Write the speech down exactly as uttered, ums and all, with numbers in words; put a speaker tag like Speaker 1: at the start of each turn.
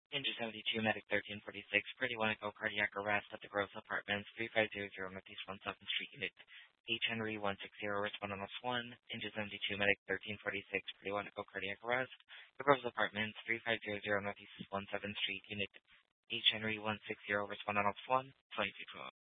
Speaker 1: Ninja seventy-two, Medic thirteen forty-six, Pretty Wanaco cardiac arrest at the Gross Apartments, thirty-five hundred Northeast seventh Street, Unit H. Henry one sixty, respond on one. Ninja seventy-two, Medic thirteen forty-six, Pretty Wanaco cardiac arrest, the Gross Apartments, thirty-five hundred Northeast seventh Street, Unit H. Henry one sixty, respond on one. twenty-two twelve.